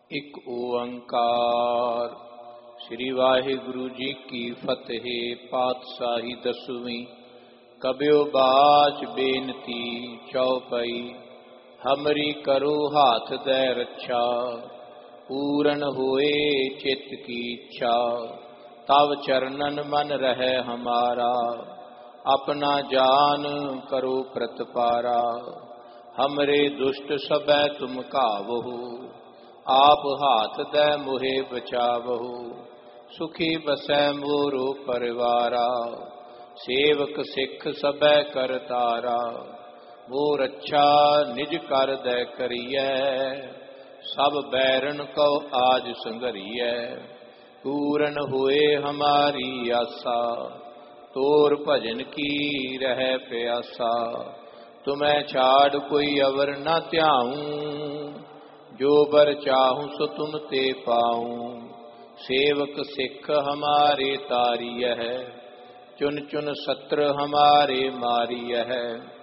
ਇੱਕ ਓੰਕਾਰ। ਸ੍ਰੀ ਵਾਹਿਗੁਰੂ ਜੀ ਕੀ ਫਤਿਹ। ਪਾਤਸ਼ਾਹੀ ਦਸਵੀਂ। ਕਬਿਓ ਬਾਚ ਬੇਨਤੀ ਚਉਪਈ। ਹਮਰੀ ਕਰੋ ਹਾਥ ਦੈ ਰੱਛਾ। ਪੂਰਨ ਹੋਏ ਚਿਤ ਕੀ ਇੱਛਾ। ਤਵ ਚਰਨਨ ਮਨ ਰਹਿ ਹਮਾਰਾ। अपना जान करो प्रतपारा। हमरे दुष्ट सबै तुम कावहु। आप हाथ दे मोहे बचावहु। सुखी बसै मोरो परिवारा। सेवक सिख सबै करतारा। मोर अच्छा निज कर दे करियै। सब बैरन को आज संघरियै। पूरन होए हमारी आसा। तोर भजन की रह प्यासा। तुम्हें छाड़ कोई अवर न त्याऊं। जो बर चाहूं सो तुम ते पाऊं। सेवक सिख हमारे तारिय है। चुन चुन सत्र हमारे मारिय है।